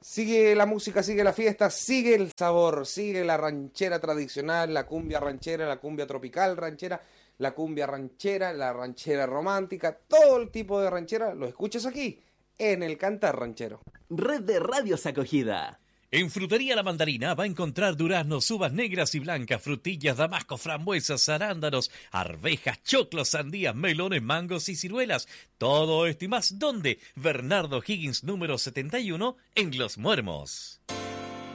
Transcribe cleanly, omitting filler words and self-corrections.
Sigue la música, sigue la fiesta, sigue el sabor, sigue la ranchera tradicional, la cumbia ranchera, la cumbia tropical ranchera, la cumbia ranchera, la ranchera romántica, todo el tipo de ranchera lo escuchas aquí, en el Cantar Ranchero. Red de Radios Acogida. En Frutería La Mandarina va a encontrar duraznos, uvas negras y blancas, frutillas, damasco, frambuesas, arándanos, arvejas, choclos, sandías, melones, mangos y ciruelas. Todo esto y más, ¿dónde? Bernardo Higgins número 71 en Los Muermos.